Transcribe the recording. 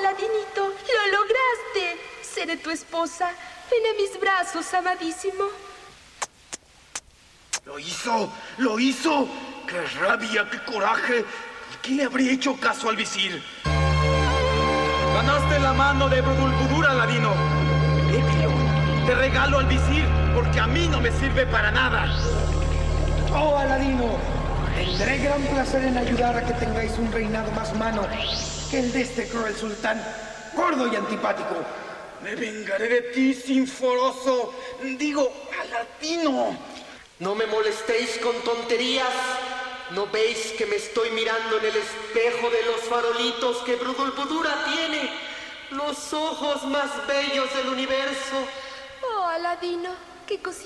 Aladinito, lo lograste. Seré tu esposa. Ven a mis brazos, amadísimo. ¡Lo hizo! ¡Lo hizo! ¡Qué rabia, qué coraje! ¿Por qué le habría hecho caso al visir? Ganaste la mano de Budulbudur, Aladino. Te regalo al visir, porque a mí no me sirve para nada. Oh, Aladino, tendré gran placer en ayudar a que tengáis un reinado más humano que el de este cruel sultán, gordo y antipático. Me vengaré de ti, sinforoso. Digo, Aladino. No me molestéis con tonterías. ¿No veis que me estoy mirando en el espejo de los farolitos que Budulbudura tiene? Los ojos más bellos del universo. Oh, Aladino, qué cosita.